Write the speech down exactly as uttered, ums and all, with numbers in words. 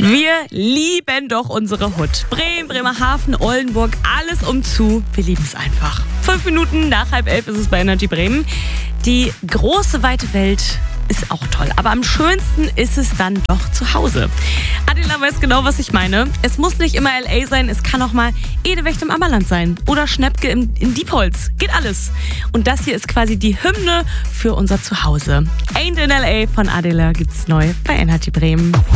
Wir lieben doch unsere Hut. Bremen, Bremerhaven, Oldenburg, alles umzu. Wir lieben es einfach. Fünf Minuten nach halb elf ist es bei Energy Bremen. Die große, weite Welt ist auch toll. Aber am schönsten ist es dann doch zu Hause. Adela weiß genau, was ich meine. Es muss nicht immer L A sein, es kann auch mal Edewecht im Ammerland sein. Oder Schnepke im, in Diepholz. Geht alles. Und das hier ist quasi die Hymne für unser Zuhause. Ain't in L A von Adela gibt's neu bei Energy Bremen.